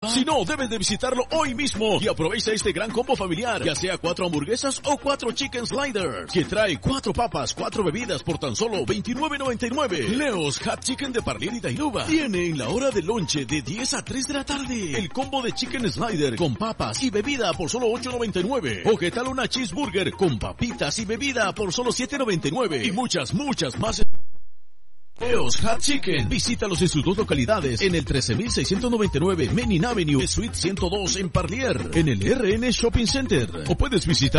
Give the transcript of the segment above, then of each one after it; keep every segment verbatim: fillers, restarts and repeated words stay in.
Si no, debes de visitarlo hoy mismo y aprovecha este gran combo familiar, ya sea cuatro hamburguesas o cuatro chicken sliders, que trae cuatro papas, cuatro bebidas por tan solo veintinueve noventa y nueve. Leo's Hot Chicken de Parlier y Tailuba tiene en la hora de lonche de diez a tres de la tarde el combo de chicken slider con papas y bebida por solo ocho noventa y nueve. O qué tal una cheeseburger con papitas y bebida por solo siete noventa y nueve. Y muchas, muchas más. Leo's Hot Chicken. Visítalos en sus dos localidades, en el trece mil seiscientos noventa y nueve Menin Avenue, Suite ciento dos en Parlier, en el R N Shopping Center. O puedes visitar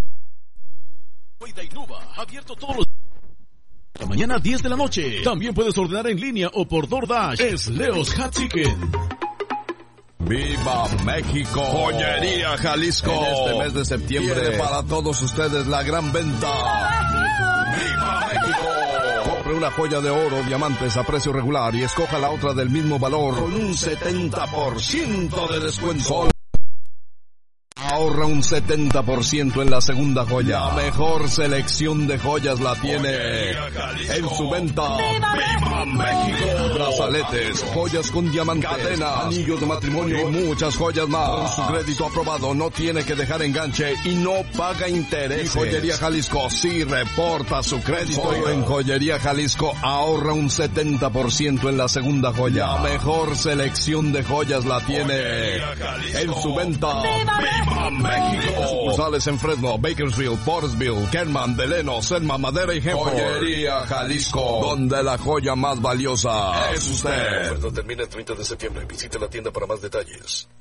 abierto todos los la mañana diez de la noche. También puedes ordenar en línea o por DoorDash. Es Leo's Hot Chicken. ¡Viva México! Joyería Jalisco. En este mes de septiembre Tiene para todos ustedes la gran venta. ¡Viva México! Compre una joya de oro, diamantes a precio regular y escoja la otra del mismo valor con un setenta por ciento de descuento. Ahorra un setenta por ciento en la segunda joya. La mejor selección de joyas la tiene en su venta. ¡Viva México! Brazaletes, joyas con diamantes, cadenas, anillos de matrimonio y muchas joyas más. Con su crédito aprobado no tiene que dejar enganche y no paga intereses. Y Joyería Jalisco sí reporta su crédito. Solo en Joyería Jalisco ahorra un setenta por ciento en la segunda joya. La mejor selección de joyas la tiene en su venta. ¡Viva México! Sucursales en Fresno, Bakersfield, Portersville, Kerman, Deleno, Selma, Madera y Hempel. Joyería Jalisco, donde la joya más valiosa es usted. No termina el treinta de septiembre. Visite la tienda para más detalles.